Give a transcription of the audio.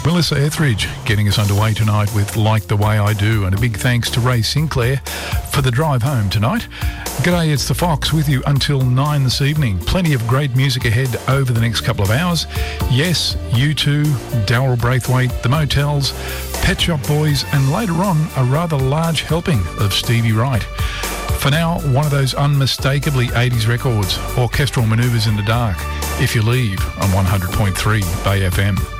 Melissa Etheridge getting us underway tonight with Like the Way I Do, and a big thanks to Ray Sinclair for the drive home tonight. G'day, it's the Fox with you until 9 this evening. Plenty of great music ahead over the next couple of hours. Yes, U2, Daryl Braithwaite, The Motels, Pet Shop Boys, and later on a rather large helping of Stevie Wright. For now, one of those unmistakably 80s records, Orchestral Manoeuvres in the Dark, If You Leave on 100.3 Bay FM.